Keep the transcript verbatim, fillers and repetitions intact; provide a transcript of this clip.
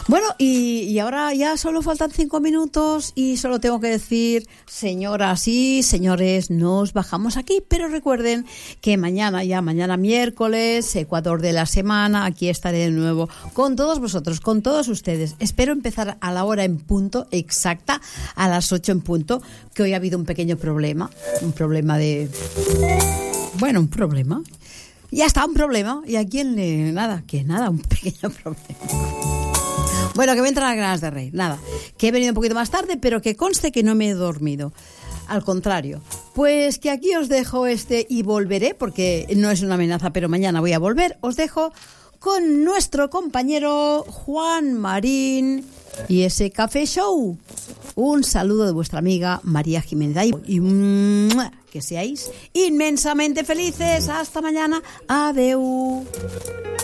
Bueno, y, y ahora ya solo faltan cinco minutos y solo tengo que decir, señoras y señores, nos bajamos aquí, pero recuerden que mañana, ya mañana miércoles, Ecuador de la semana, aquí estaré de nuevo con todos vosotros, con todos ustedes. Espero empezar a la hora en punto exacta, a las ocho en punto, que hoy ha habido un pequeño problema, un problema de... Bueno, un problema. Ya está, un problema. ¿Y a quién le...? Nada, que nada, un pequeño problema. Bueno, que me entran las ganas de reír. Nada, que he venido un poquito más tarde, pero que conste que no me he dormido. Al contrario. Pues que aquí os dejo este y volveré, porque no es una amenaza, pero mañana voy a volver. Os dejo con nuestro compañero Juan Marín y ese Café Show. Un saludo de vuestra amiga María Jiménez. Y ¡mua! Que seáis inmensamente felices. Hasta mañana. Adeu.